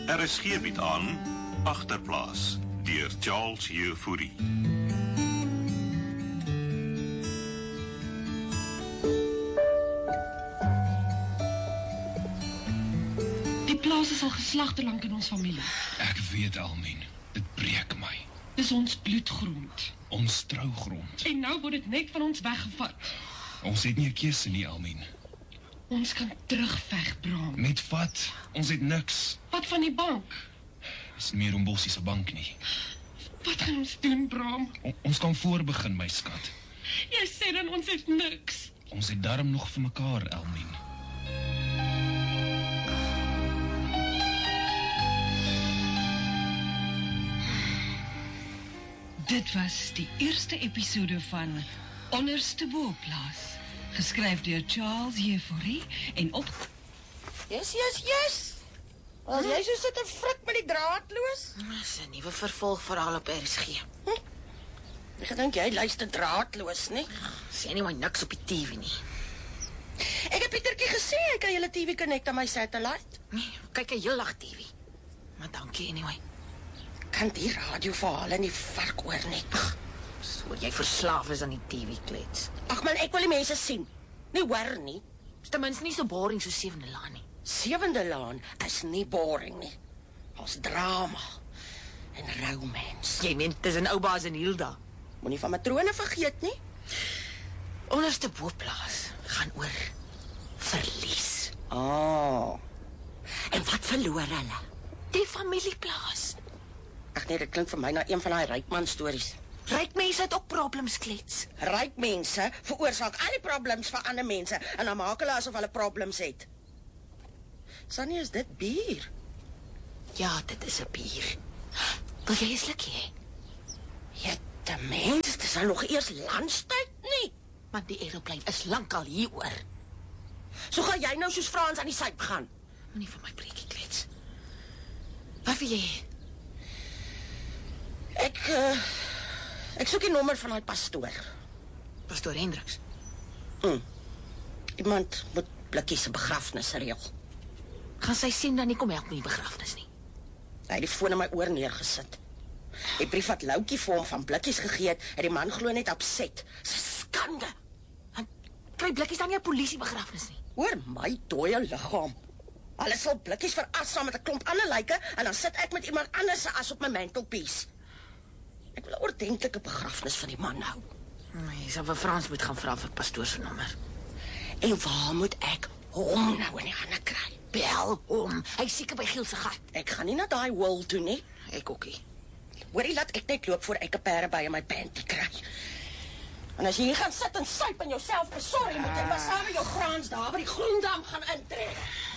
RSG bied aan Agterplaas deur Charles Jefouri. Die plaas is al geslagte lank in ons familie. Ek weet, Almien, dit breek my. Dis ons bloedgrond. Ons trougrond. En nou word dit net van ons weggevat. Ons het nie 'n keuse nie, Almien. Ons kan terugveg, Bram. Met wat? Ons het niks. Wat van die bank? Dis nie meer Ombossie se bank nie. Wat gaan ons doen, Bram? Ons kan voorbegin, my skat. Jy sê dan ons het niks. Ons het darm nog vir mekaar, Almien. Dit was die eerste episode van Onderste Boplaas, geskryf deur Charles Jefouri en op... Yes. As jy so sit en frik met die draadloos. Dis 'n nuwe vervolgverhaal op RSG. Ek gedink jy luister draadloos, nie? Sien nie my niks op die TV nie. Ek het Pietertjie gesê ek kan julle TV connect aan my satellite. Nee, kyk 'n heel lag TV. Maar dankie anyway. Kan die radioverhale nie vark oor nie. So jy verslaaf is aan die TV klets. Ag man, ek wil die mense sien. Nie hoor nie. Is ten minste nie so boring so Sewende Laan nie. Sewende Laan is nie boring nie. Ons drama en romance. Jy meen tussen Oubaas en Hilda. Moenie van matrone vergeet nie. Onderste Boplaas gaan oor verlies. Oh. En wat verloor hulle? Die familieplaas. Ag nee, dit klink vir my na een van daai rykman stories. Ryk mense het ook problems klets. Ryk mense veroorsaak al die problems vir ander mense en dan maak hulle asof hulle problems het. Sunny, is dit bier? Ja, dit is 'n bier. Wil jy 'n slukkie hê? Jette mens, dit is al nog eers landstyd nie. Want die aeroplein is lankal hier oor. So gaan jy nou soos Frans aan die syp gaan. Moenie vir my breekie klets. Wat wil jy hê? Ek soek die nommer van daai pastoor. Pastoor Hendriks. Iemand moet Blikkie se begrafnis reël. Gaan sy sien dan nie kom help met die begrafnis nie. Hy het die foon in my oor neergesit. Die brief wat Loukie vir hom van Blikkies gegee het die man glo net opset. Dis skande. En kry Blikkies dan nie 'n polisie begrafnis nie. Hoor my dooie liggaam. Hulle sal Blikkies veras saam met 'n klomp ander lyke en dan sit ek met iemand anders se as op my mantelpiece. Ek wil 'n ordentlike begrafnis van die man hou. Jy sal vir Frans moet gaan vra vir pastoor se nommer. En waar moet ek hom nou in die hande kry? Bel hom. Hy seker by Giel se gat. Ek gaan nie na daai hol toe nie. Ek ookie. Hoorie, laat ek net loop voor ek 'n pere by in my panty kry. En as jy hier gaan sit en suip en jouself besorg, moet jy maar saam met jou Frans daar by die Groendam gaan intrek.